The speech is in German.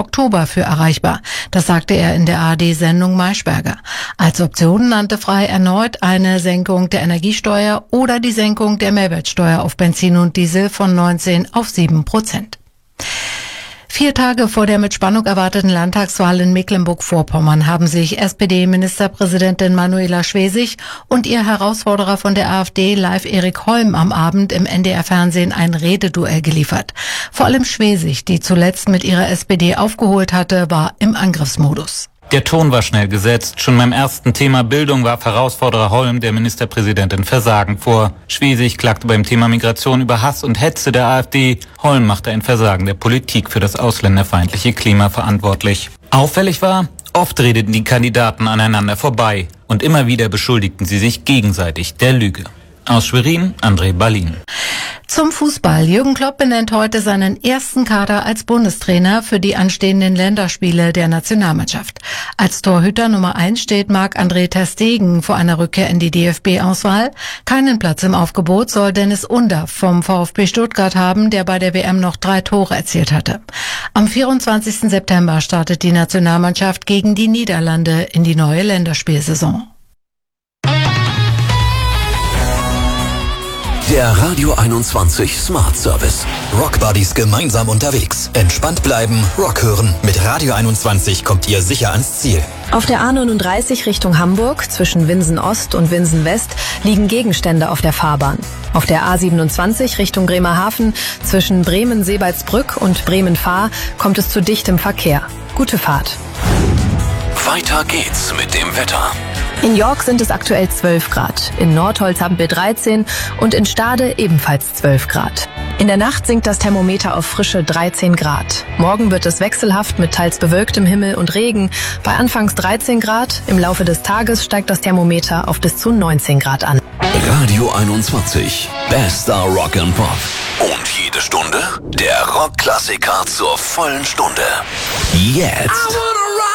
Oktober für erreichbar. Das sagte er in der ARD-Sendung Maischberger. Als Option nannte Frey erneut eine Senkung der Energiesteuer oder die Senkung der Mehrwertsteuer auf Benzin und Diesel von 19 auf 7%. 4 Tage vor der mit Spannung erwarteten Landtagswahl in Mecklenburg-Vorpommern haben sich SPD-Ministerpräsidentin Manuela Schwesig und ihr Herausforderer von der AfD, Live Erik Holm, am Abend im NDR-Fernsehen ein Rededuell geliefert. Vor allem Schwesig, die zuletzt mit ihrer SPD aufgeholt hatte, war im Angriffsmodus. Der Ton war schnell gesetzt. Schon beim ersten Thema Bildung warf Herausforderer Holm der Ministerpräsidentin Versagen vor. Schwesig klagte beim Thema Migration über Hass und Hetze der AfD. Holm machte ein Versagen der Politik für das ausländerfeindliche Klima verantwortlich. Auffällig war, oft redeten die Kandidaten aneinander vorbei und immer wieder beschuldigten sie sich gegenseitig der Lüge. Aus Schwerin, André Ballin. Zum Fußball. Jürgen Klopp benennt heute seinen ersten Kader als Bundestrainer für die anstehenden Länderspiele der Nationalmannschaft. Als Torhüter Nummer 1 steht Marc-André ter Stegen vor einer Rückkehr in die DFB-Auswahl. Keinen Platz im Aufgebot soll Dennis Undaff vom VfB Stuttgart haben, der bei der WM noch 3 Tore erzielt hatte. Am 24. September startet die Nationalmannschaft gegen die Niederlande in die neue Länderspielsaison. Der Radio 21 Smart Service. Rock Buddies gemeinsam unterwegs. Entspannt bleiben, Rock hören. Mit Radio 21 kommt ihr sicher ans Ziel. Auf der A39 Richtung Hamburg, zwischen Winsen Ost und Winsen West, liegen Gegenstände auf der Fahrbahn. Auf der A27 Richtung Bremerhaven, zwischen Bremen-Seebaldsbrück und Bremen-Fahr, kommt es zu dichtem Verkehr. Gute Fahrt. Weiter geht's mit dem Wetter. In York sind es aktuell 12 Grad. In Nordholz haben wir 13 und in Stade ebenfalls 12 Grad. In der Nacht sinkt das Thermometer auf frische 13 Grad. Morgen wird es wechselhaft mit teils bewölktem Himmel und Regen. Bei anfangs 13 Grad, im Laufe des Tages steigt das Thermometer auf bis zu 19 Grad an. Radio 21, bester Rock and Pop. Und jede Stunde der Rockklassiker zur vollen Stunde. Jetzt.